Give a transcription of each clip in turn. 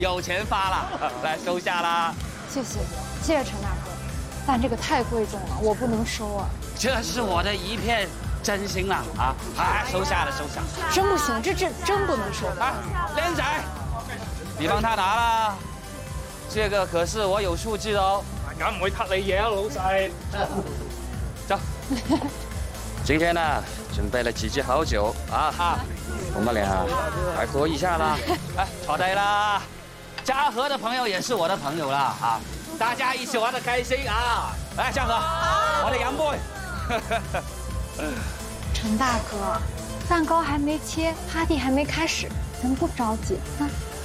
有钱发了，来收下啦。 谢谢陈大哥，但这个太贵重了，我不能收啊。 这是我的一片真心啦啊！收下了，收下。 真不行，这真不能收啊！靓仔，你帮他拿啦，这个可是我有素质哦。 梗唔會撻你嘢啊，老細。 走。今天呢，准备了几支好酒啊，我们俩来喝一下啦。哎，坐低啦。嘉禾的朋友也是我的朋友啦啊，大家一起玩得开心啊！来，嘉禾，我的杨 boy。 陈大哥，蛋糕还没切 ，party 还没开始，咱不着急啊。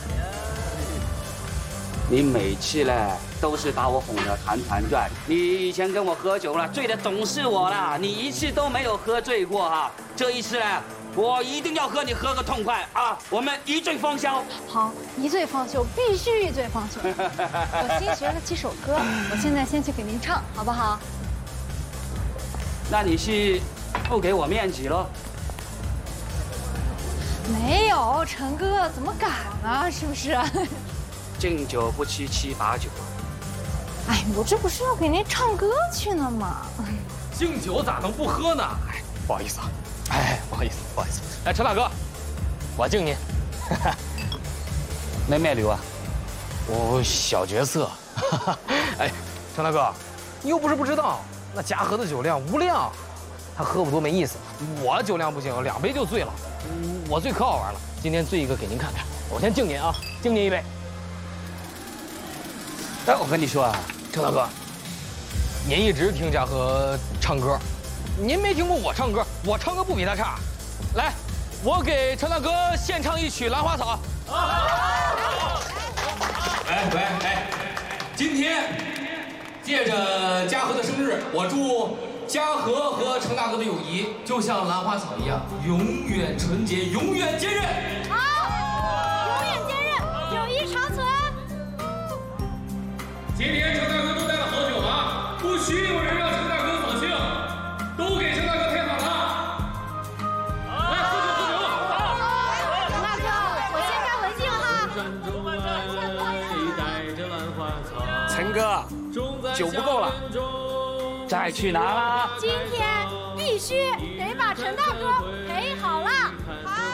你每次呢都是把我哄得团团转。你以前跟我喝酒了，醉的总是我啦，你一次都没有喝醉过哈。这一次呢，我一定要和你喝个痛快啊！我们一醉方休。 好，一醉方休，必须一醉方休。我新学了几首歌，我现在先去给您唱，好不好？ 那你是不给我面子喽？ 没有，陈哥怎么敢呢？是不是？ 敬酒不吃吃把酒。 哎，我这不是要给您唱歌去呢吗？ 敬酒咋能不喝呢？哎，不好意思啊，哎，不好意思。哎，陈大哥，我敬您。 没咩料啊？ 我小角色。哎，陈大哥，你又不是不知道，那嘉禾的酒量无量，他喝不多没意思。我酒量不行，2杯就醉了。我醉可好玩了，今天醉一个给您看看。我先敬您啊，敬您一杯。 哎，我跟你说啊， 陈大哥，您一直听嘉禾唱歌，您没听过我唱歌，我唱歌不比他差。来，我给陈大哥献唱一曲《兰花草》。 哎，今天借着嘉禾的生日，我祝嘉禾和陈大哥的友谊就像兰花草一样，永远纯洁，永远坚韧。 好，永远坚韧，友谊长存。 今天陈大哥都带了好酒啊，不许有人让陈大哥扫兴，都给陈大哥开嗓了。来，喝酒。 陈大哥，我先干为敬哈。 陈哥，酒不够了，再去拿啦。 今天必须得把陈大哥陪好了。好。